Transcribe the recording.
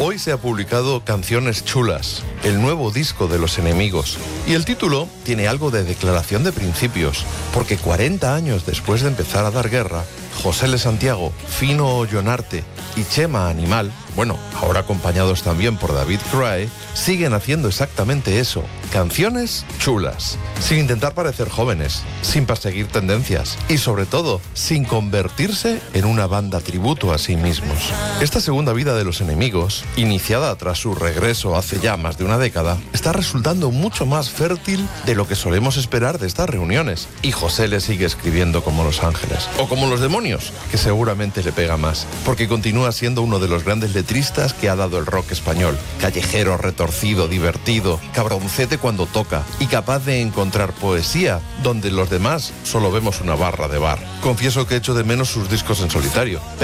Hoy se ha publicado Canciones Chulas, el nuevo disco de Los Enemigos. Y el título tiene algo de declaración de principios, porque 40 años después de empezar a dar guerra, José L. Santiago, Fino Ollonarte y Chema Animal, bueno, ahora acompañados también por David Cray, siguen haciendo exactamente eso, canciones chulas, sin intentar parecer jóvenes, sin perseguir tendencias y sobre todo, sin convertirse en una banda tributo a sí mismos. Esta segunda vida de Los Enemigos, iniciada tras su regreso hace ya más de una década, está resultando mucho más fértil de lo que solemos esperar de estas reuniones. Y José le sigue escribiendo como Los Ángeles, o como Los Demonios, que seguramente le pega más, porque continúa siendo uno de los grandes letristas que ha dado el rock español. Callejero, retorcido, divertido, cabroncete cuando toca y capaz de encontrar poesía donde los demás solo vemos una barra de bar. Confieso que echo de menos sus discos en solitario.